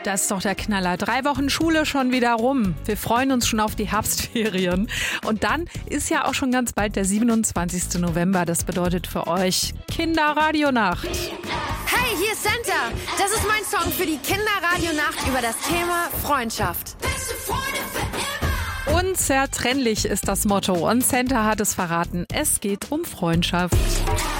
Das ist doch der Knaller. 3 Wochen Schule schon wieder rum. Wir freuen uns schon auf die Herbstferien. Und dann ist ja auch schon ganz bald der 27. November. Das bedeutet für euch Kinderradionacht. Hey, hier ist Santa. Das ist mein Song für die Kinderradionacht über das Thema Freundschaft. Unzertrennlich ist das Motto. Und Santa hat es verraten. Es geht um Freundschaft.